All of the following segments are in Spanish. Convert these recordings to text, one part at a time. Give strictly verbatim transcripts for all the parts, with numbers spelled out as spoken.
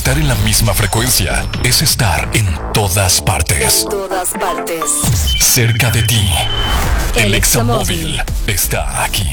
Estar en la misma frecuencia es estar en todas partes. En todas partes. Cerca de ti. El, El Examóvil Examóvil está aquí.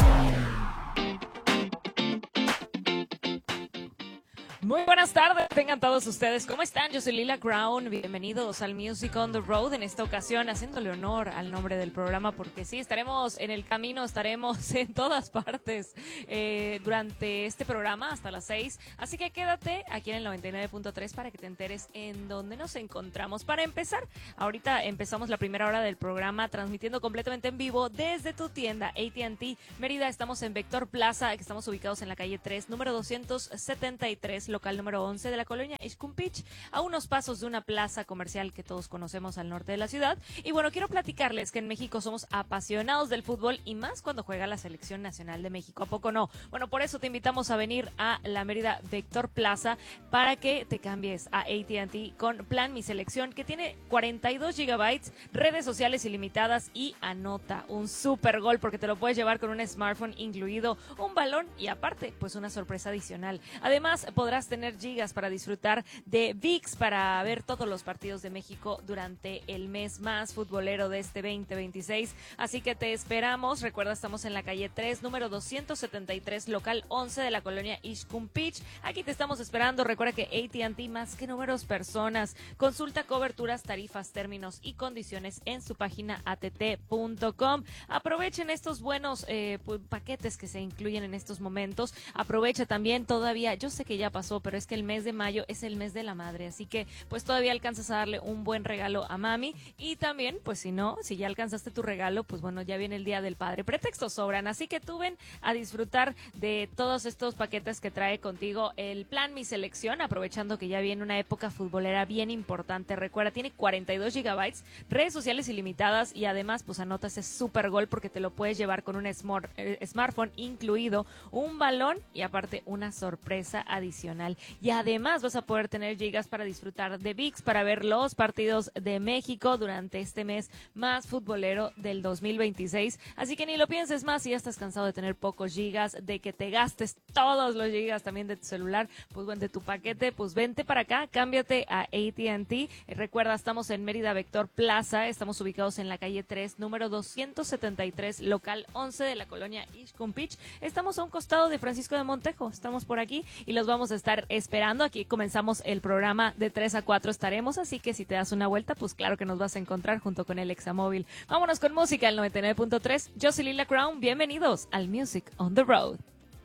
Muy buenas tardes, tengan todos ustedes. ¿Cómo están? Yo soy Lila Crown. Bienvenidos al Music on the Road. En esta ocasión, haciéndole honor al nombre del programa, porque sí, estaremos en el camino, estaremos en todas partes eh, durante este programa hasta las seis. Así que quédate aquí en el noventa y nueve punto tres para que te enteres en dónde nos encontramos. Para empezar, ahorita empezamos la primera hora del programa transmitiendo completamente en vivo desde tu tienda A T and T Mérida. Estamos en Vector Plaza, que estamos ubicados en la calle tres, número doscientos setenta y tres, local número once de la colonia Ixcumpich, a unos pasos de una plaza comercial que todos conocemos al norte de la ciudad. Y bueno, quiero platicarles que en México somos apasionados del fútbol y más cuando juega la Selección Nacional de México. ¿A poco no? Bueno, por eso te invitamos a venir a la Mérida Vector Plaza para que te cambies a A T and T con Plan Mi Selección, que tiene cuarenta y dos gigabytes, redes sociales ilimitadas y anota un super gol porque te lo puedes llevar con un smartphone incluido, un balón y aparte pues una sorpresa adicional. Además podrás tener gigas para disfrutar de V I X para ver todos los partidos de México durante el mes más futbolero de este veinte veintiséis. Así que te esperamos. Recuerda, estamos en la calle tres, número doscientos setenta y tres, local once de la colonia Ixcumpich. Aquí te estamos esperando. Recuerda que A T and T, más que números, personas. Consulta coberturas, tarifas, términos y condiciones en su página a t t punto com. Aprovechen estos buenos eh, paquetes que se incluyen en estos momentos. Aprovecha también todavía, yo sé que ya pasó, pero es que el mes de mayo es el mes de la madre, así que pues todavía alcanzas a darle un buen regalo a mami. Y también, pues si no, si ya alcanzaste tu regalo, pues bueno, ya viene el día del padre. Pretextos sobran, así que tú ven a disfrutar de todos estos paquetes que trae contigo el Plan Mi Selección, aprovechando que ya viene una época futbolera bien importante. Recuerda, tiene cuarenta y dos gigabytes, redes sociales ilimitadas y además pues anota ese super gol porque te lo puedes llevar con un smart, eh, smartphone incluido, un balón y aparte una sorpresa adicional. Y además vas a poder tener gigas para disfrutar de V I X, para ver los partidos de México durante este mes más futbolero del dos mil veintiséis. Así que ni lo pienses más, si ya estás cansado de tener pocos gigas, de que te gastes todos los gigas también de tu celular, pues bueno, de tu paquete, pues vente para acá, cámbiate a A T and T. Recuerda, estamos en Mérida Vector Plaza, estamos ubicados en la calle tres, número doscientos setenta y tres, local once de la colonia Ixcumpich. Estamos a un costado de Francisco de Montejo, estamos por aquí y los vamos a estar esperando. Aquí comenzamos el programa de tres a cuatro estaremos, así que si te das una vuelta, pues claro que nos vas a encontrar junto con el Examóvil. Vámonos con música, el noventa y nueve punto tres. Yo soy Lila Crown, bienvenidos al Music on the Road.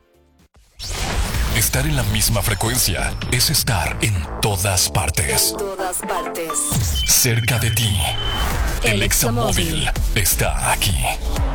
Estar en la misma frecuencia es estar en todas partes. En todas partes. Cerca de ti. El El Examóvil Examóvil está aquí.